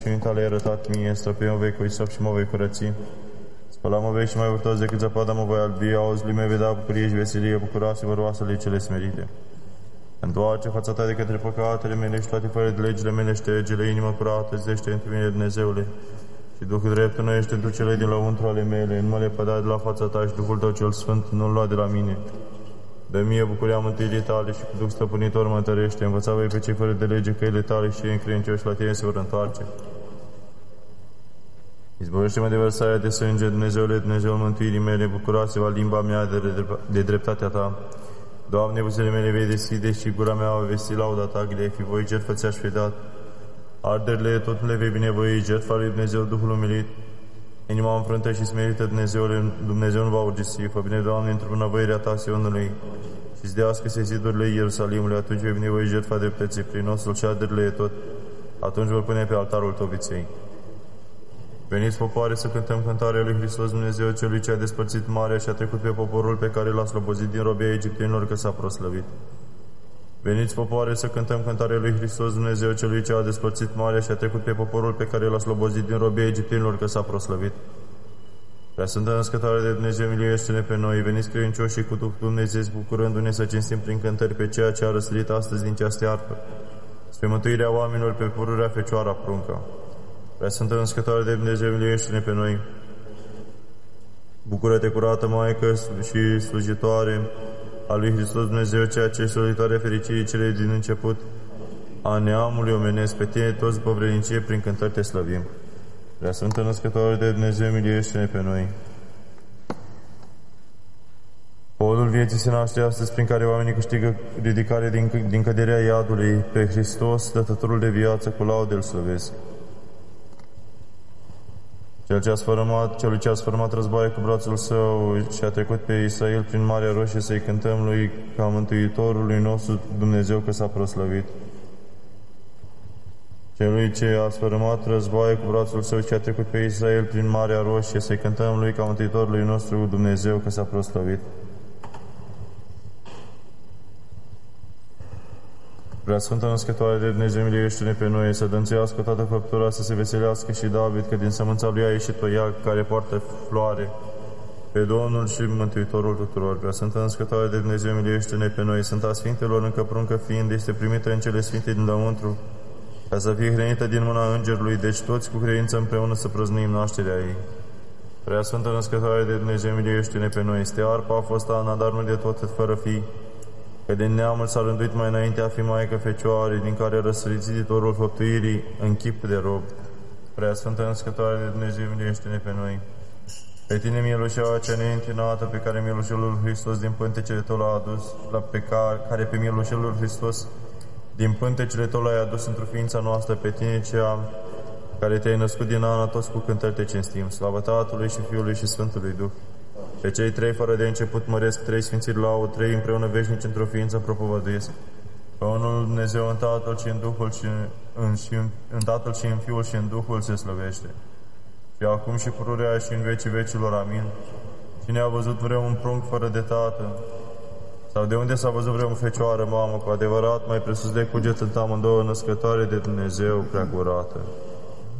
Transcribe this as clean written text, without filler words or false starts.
Tale ai arătat mie, stăpâni mă vei cu isop și mă vei curăți. Spăla-mă vei și mai urtos decât zăpada mă voi albi, auzi lumea vei da bucurie și veselie, bucuroase-vă roasele cele smerite. Întoarce fața ta de către păcatele mele și toate fără de legile mele, șterge-le, inima curată, zește într mine, Dumnezeule. Și Duhul drept înnoiește întru cele din lăuntru ale mele, nu mă lepăda de la fața ta și Duhul tău cel sfânt nu-l lua de la mine. Dă mie bucuria mântuirii tale și cu Duh stăpânitor mă întărește, învăța voi pe cei fără de lege căile tale și ei încredincioși la tine se vor întoarce. Izbăvește-mă de vărsarea de sânge, Dumnezeule, Dumnezeul mântuirii mele, bucurați-vă limba mea de dreptatea ta. Doamne, buzele mele vei deschide și gura mea va vesti lauda ta, ghidei fi voi, jertfă ți-aș fi dat. Arderile tot nu le vei binevoi, jertfa lui Dumnezeu, Duhul umilit. Inima înfrântă și smerită, Dumnezeule, Dumnezeu nu va urgisi. Fă bine, Doamne, într-o bunăvoirea ta Sionului și zdească-se zidurile Ierusalimului, atunci vei binevoi jertfa dreptății prin nostru și arderile tot. Atunci vor pune pe altarul tău viței. Veniți, popoare, să cântăm cântarea lui Hristos Dumnezeu, celui ce a despărțit marea și a trecut pe poporul pe care l-a slobozit din robia egiptenilor, că s-a proslăvit. Veniți, popoare, să cântăm cântarea lui Hristos Dumnezeu, celui ce a despărțit marea și a trecut pe poporul pe care l-a slobozit din robia egiptenilor, că s-a proslăvit. Prea Sfântă Născătoare de Dumnezeu, miluiește-ne pe noi. Veniți, credincioși și cu Duh Dumnezeu, bucurându-ne să cinstim prin cântări pe ceea ce a răsărit astăzi din cea stearpă, spre mântuirea oamenilor pe pururea Fecioara Prunca. Prea Sfântă Născătoare de Dumnezeu, miluiește-ne pe noi. Bucură-te, curată Maică și slujitoare a lui Hristos Dumnezeu, ceea ce solitoare fericirii cele din început a neamului omenesc, pe tine toți după vrednicie prin cântări te slăvim. Prea Sfântă Născătoare de Dumnezeu, miluiește-ne pe noi. Podul vieții se naște astăzi, prin care oamenii câștigă ridicare din căderea iadului. Pe Hristos, dătătorul de viață, cu laude îl slăvesc. Celui ce a sfărâmat războaie cu brațul său și a trecut pe Israel prin Marea Roșie, să-i cântăm lui ca Mântuitorului nostru Dumnezeu, că s-a proslăvit. Celui ce a sfărâmat războaie cu brațul său și a trecut pe Israel prin Marea Roșie, să-i cântăm lui ca Mântuitorului nostru Dumnezeu, că s-a proslăvit. Prea Sfântă Născătoare de Dumnezeu, miluiește-ne pe noi, să dănțuiască toată făptura, să se veselească și David, că din sămânța lui a ieșit o iag care poartă floare, pe Domnul și Mântuitorul tuturor. Prea Sfântă Născătoare de Dumnezeu, miluiește-ne pe noi, Sfânta Sfintelor încă pruncă fiind, este primită în cele sfinte din lăuntru, ca să fie hrănită din mâna Îngerului, deci toți cu credință împreună să prăznuim nașterea ei. Prea Sfântă Născătoare de Dumnezeu, miluiește-ne pe noi, Stearpa a fost Ana, dar nu de tot fără fi, că din neamul s-a rânduit mai înainte a fi Maică Fecioare, din care a răsărit ziditorul făptuirii în chip de rob. Prea Sfântă Născătoare de Dumnezeu, miluiește-ne pe noi. Pe tine, mielușeaua cea neîntinată, pe care mielușelul Hristos din pântecele tău l-a adus, care pe mielușelul Hristos din pântecele tău l-ai adus într-o ființa noastră, pe tine cea care te-ai născut din Ana, toți cu cântări te cinstim. Slavă Tatălui și Fiului și Sfântului Duh. Pe cei trei fără de început măresc, trei sfințiri laud, trei împreună veșnici într-o ființă propovăduiesc. Pe unul Dumnezeu în Tatăl și în Duhul și în Tatăl și în Fiul și în Duhul se slăvește. Și acum și pururea și în vecii vecilor. Amin. Cine a văzut vreun prunc fără de tată? Sau de unde s-a văzut vreun fecioară mamă? Cu adevărat mai presus de cuget sunt amândouă, Născătoare de Dumnezeu prea curată.